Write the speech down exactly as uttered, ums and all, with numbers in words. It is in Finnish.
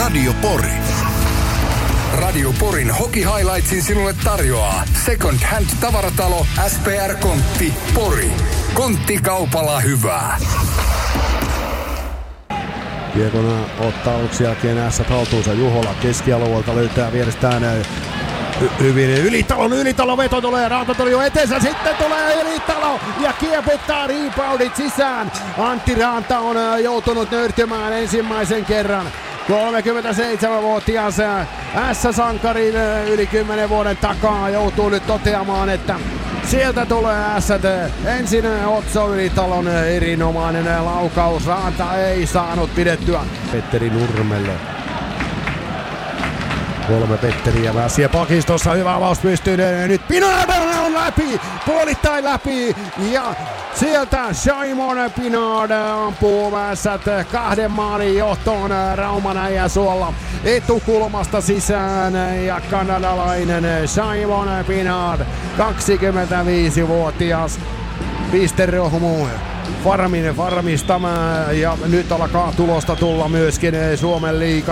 Radio Pori. Radio Porin Hockey Highlightsin sinulle tarjoaa Second Hand -tavaratalo S P R Kontti Pori. Konttikaupalla hyvää. Kiekona ottaa aluksi jälkeen S haltuunsa. Juhola keskialueelta löytää vierestään y- hyvin Ylitalon, Ylitalon veto tulee, Rantatorju eteensä, sitten tulee Ylitalo ja kieputtaa reboundit sisään. Antti Ranta on joutunut nöyrtymään ensimmäisen kerran. kolmekymmentäseitsemänvuotias S-sankari yli kymmenen vuoden takaa joutuu nyt toteamaan, että sieltä tulee S. Ensin Otso Ylitalon erinomainen laukaus. Ranta ei saanut pidettyä. Petteri Nurmelle. Kolme Petteriä väsiä pakistossa. Hyvä avaus pystyy. Nyt Pinard on läpi. Puolittain läpi. Ja sieltä Simon Pinard ampuu Vässät kahden maalin johtoon Rauman Äijäsuolla etukulmasta sisään. Ja kanadalainen Simon Pinard, kaksikymmentäviisivuotias pisterohmu Farmin varmistama. Ja nyt alkaa tulosta tulla myöskin Suomen liiga.